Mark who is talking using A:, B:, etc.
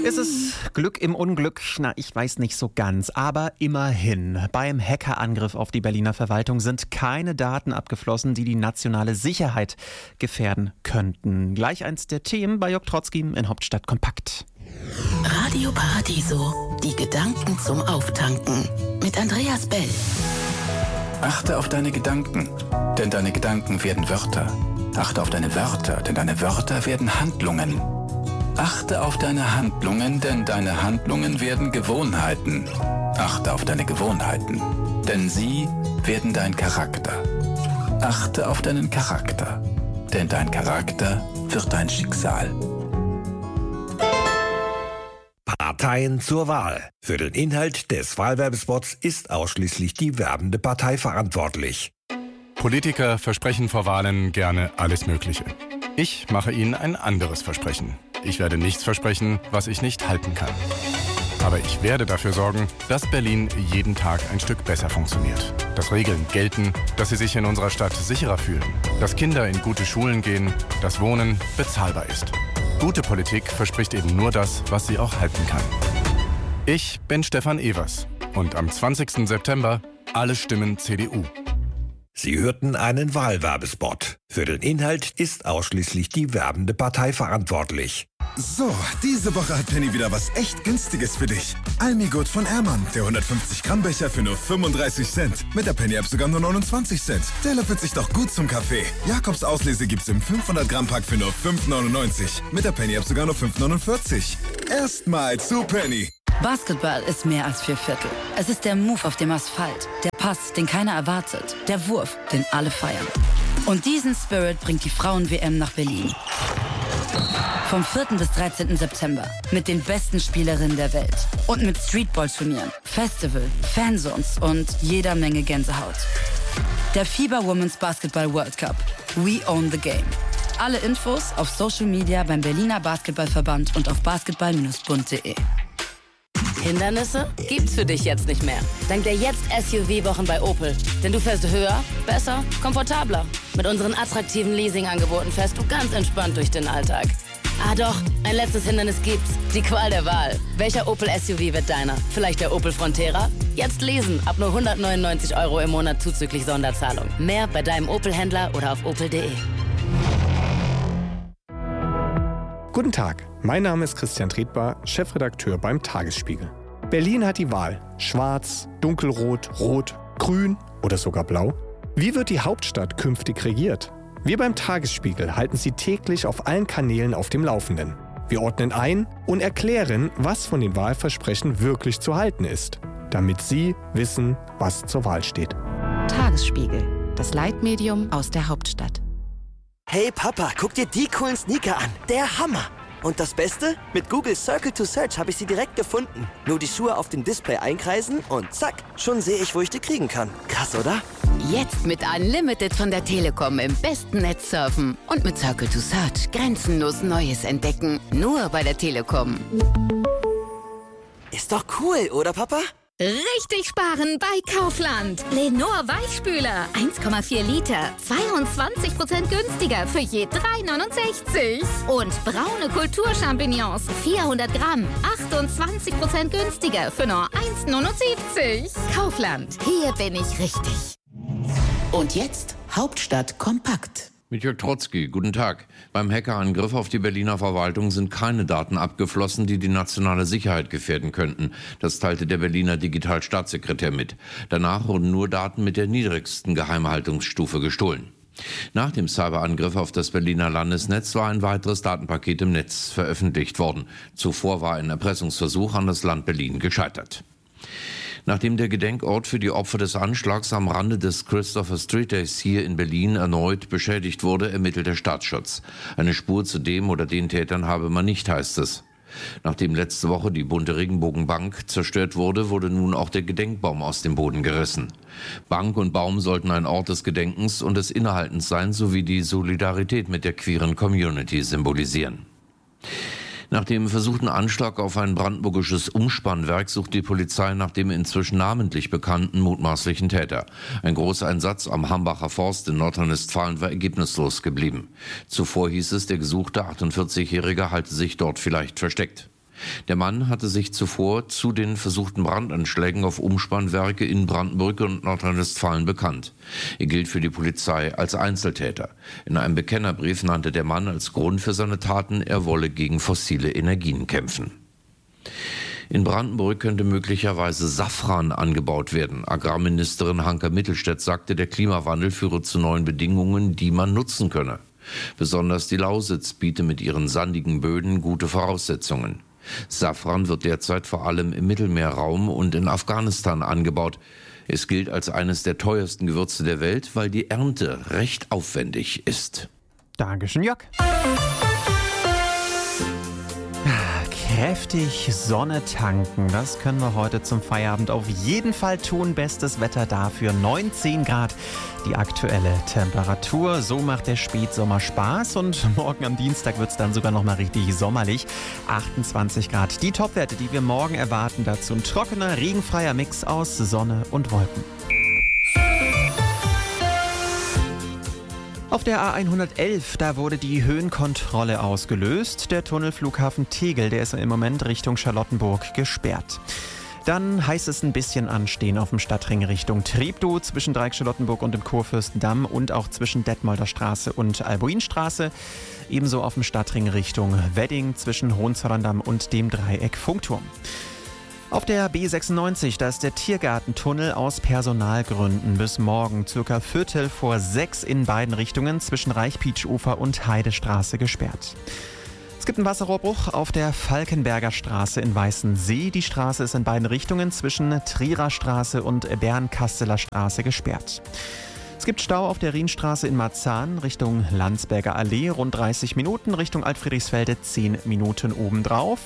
A: Ist es Glück im Unglück? Na, ich weiß nicht so ganz, aber immerhin. Beim Hackerangriff auf die Berliner Verwaltung sind keine Daten abgeflossen, die die nationale Sicherheit gefährden könnten. Gleich eins der Themen bei Jörg Trotzki in Hauptstadt Kompakt.
B: Radio Paradiso, die Gedanken zum Auftanken mit Andreas Bell.
C: Achte auf deine Gedanken, denn deine Gedanken werden Wörter. Achte auf deine Wörter, denn deine Wörter werden Handlungen. Achte auf deine Handlungen, denn deine Handlungen werden Gewohnheiten. Achte auf deine Gewohnheiten, denn sie werden dein Charakter. Achte auf deinen Charakter, denn dein Charakter wird dein Schicksal.
D: Parteien zur Wahl. Für den Inhalt des Wahlwerbespots ist ausschließlich die werbende Partei verantwortlich.
E: Politiker versprechen vor Wahlen gerne alles Mögliche. Ich mache Ihnen ein anderes Versprechen. Ich werde nichts versprechen, was ich nicht halten kann. Aber ich werde dafür sorgen, dass Berlin jeden Tag ein Stück besser funktioniert. Dass Regeln gelten, dass Sie sich in unserer Stadt sicherer fühlen. Dass Kinder in gute Schulen gehen, dass Wohnen bezahlbar ist. Gute Politik verspricht eben nur das, was sie auch halten kann. Ich bin Stefan Evers und am 20. September alle Stimmen CDU.
D: Sie hörten einen Wahlwerbespot. Für den Inhalt ist ausschließlich die werbende Partei verantwortlich.
F: So, diese Woche hat Penny wieder was echt Günstiges für dich. Almigurt von Ehrmann, der 150 Gramm Becher für nur 35 Cent. Mit der Penny-App sogar nur 29 Cent. Der löffelt sich doch gut zum Kaffee. Jakobs Auslese gibt's im 500 Gramm Pack für nur 5,99. Mit der Penny-App sogar nur 5,49. Erstmal zu Penny.
G: Basketball ist mehr als 4/4. Es ist der Move auf dem Asphalt, der Pass, den keiner erwartet, der Wurf, den alle feiern. Und diesen Spirit bringt die Frauen-WM nach Berlin. Vom 4. bis 13. September mit den besten Spielerinnen der Welt und mit Streetball-Turnieren, Festival, Fanzones und jeder Menge Gänsehaut. Der FIBA Women's Basketball World Cup. We own the game. Alle Infos auf Social Media beim Berliner Basketballverband und auf basketball-bund.de.
B: Hindernisse gibt's für dich jetzt nicht mehr. Dank der Jetzt-SUV-Wochen bei Opel. Denn du fährst höher, besser, komfortabler. Mit unseren attraktiven Leasing-Angeboten fährst du ganz entspannt durch den Alltag. Ah doch, ein letztes Hindernis gibt's. Die Qual der Wahl. Welcher Opel-SUV wird deiner? Vielleicht der Opel Frontera? Jetzt lesen, ab nur 199 € im Monat zuzüglich Sonderzahlung. Mehr bei deinem Opel-Händler oder auf opel.de.
H: Guten Tag, mein Name ist Christian Tretbar, Chefredakteur beim Tagesspiegel. Berlin hat die Wahl. Schwarz, dunkelrot, rot, grün oder sogar blau. Wie wird die Hauptstadt künftig regiert? Wir beim Tagesspiegel halten Sie täglich auf allen Kanälen auf dem Laufenden. Wir ordnen ein und erklären, was von den Wahlversprechen wirklich zu halten ist, damit Sie wissen, was zur Wahl steht.
I: Tagesspiegel, das Leitmedium aus der Hauptstadt.
J: Hey Papa, guck dir die coolen Sneaker an. Der Hammer. Und das Beste? Mit Google Circle to Search habe ich sie direkt gefunden. Nur die Schuhe auf dem Display einkreisen und zack, schon sehe ich, wo ich die kriegen kann. Krass, oder?
I: Jetzt mit Unlimited von der Telekom im besten Netz surfen. Und mit Circle to Search grenzenlos Neues entdecken. Nur bei der Telekom.
J: Ist doch cool, oder Papa?
K: Richtig sparen bei Kaufland. Lenor Weichspüler, 1,4 Liter, 22% günstiger für je 3,69. Und braune Kulturchampignons, 400 Gramm, 28% günstiger für nur 1,79. Kaufland, hier bin ich richtig.
B: Und jetzt Hauptstadt kompakt.
L: Mit Jörg Trotzki, guten Tag. Beim Hackerangriff auf die Berliner Verwaltung sind keine Daten abgeflossen, die die nationale Sicherheit gefährden könnten. Das teilte der Berliner Digitalstaatssekretär mit. Danach wurden nur Daten mit der niedrigsten Geheimhaltungsstufe gestohlen. Nach dem Cyberangriff auf das Berliner Landesnetz war ein weiteres Datenpaket im Netz veröffentlicht worden. Zuvor war ein Erpressungsversuch an das Land Berlin gescheitert. Nachdem der Gedenkort für die Opfer des Anschlags am Rande des Christopher Street Days hier in Berlin erneut beschädigt wurde, ermittelt der Staatsschutz. Eine Spur zu dem oder den Tätern habe man nicht, heißt es. Nachdem letzte Woche die bunte Regenbogenbank zerstört wurde, wurde nun auch der Gedenkbaum aus dem Boden gerissen. Bank und Baum sollten ein Ort des Gedenkens und des Innehaltens sein, sowie die Solidarität mit der queeren Community symbolisieren. Nach dem versuchten Anschlag auf ein brandenburgisches Umspannwerk sucht die Polizei nach dem inzwischen namentlich bekannten mutmaßlichen Täter. Ein Großeinsatz am Hambacher Forst in Nordrhein-Westfalen war ergebnislos geblieben. Zuvor hieß es, der gesuchte 48-Jährige halte sich dort vielleicht versteckt. Der Mann hatte sich zuvor zu den versuchten Brandanschlägen auf Umspannwerke in Brandenburg und Nordrhein-Westfalen bekannt. Er gilt für die Polizei als Einzeltäter. In einem Bekennerbrief nannte der Mann als Grund für seine Taten, er wolle gegen fossile Energien kämpfen. In Brandenburg könnte möglicherweise Safran angebaut werden. Agrarministerin Hanka Mittelstädt sagte, der Klimawandel führe zu neuen Bedingungen, die man nutzen könne. Besonders die Lausitz biete mit ihren sandigen Böden gute Voraussetzungen. Safran wird derzeit vor allem im Mittelmeerraum und in Afghanistan angebaut. Es gilt als eines der teuersten Gewürze der Welt, weil die Ernte recht aufwendig ist.
A: Dankeschön, Jörg. Kräftig Sonne tanken, das können wir heute zum Feierabend auf jeden Fall tun. Bestes Wetter dafür, 19 Grad die aktuelle Temperatur. So macht der Spätsommer Spaß und morgen am Dienstag wird es dann sogar noch mal richtig sommerlich. 28 Grad, die Topwerte, die wir morgen erwarten. Dazu ein trockener, regenfreier Mix aus Sonne und Wolken. Auf der A111, da wurde die Höhenkontrolle ausgelöst. Der Tunnelflughafen Tegel, der ist im Moment Richtung Charlottenburg gesperrt. Dann heißt es ein bisschen anstehen auf dem Stadtring Richtung Treptow zwischen Dreieck-Charlottenburg und dem Kurfürstendamm und auch zwischen Detmolder Straße und Albuinstraße. Ebenso auf dem Stadtring Richtung Wedding zwischen Hohenzollern-Damm und dem Dreieck Funkturm. Auf der B96, da ist der Tiergartentunnel aus Personalgründen bis morgen circa 5:45 in beiden Richtungen zwischen Reichpietsch-Ufer und Heidestraße gesperrt. Es gibt einen Wasserrohrbruch auf der Falkenberger Straße in Weißensee. Die Straße ist in beiden Richtungen zwischen Trierer Straße und Bernkasteler Straße gesperrt. Es gibt Stau auf der Rienstraße in Marzahn Richtung Landsberger Allee, rund 30 Minuten, Richtung Altfriedrichsfelde 10 Minuten obendrauf.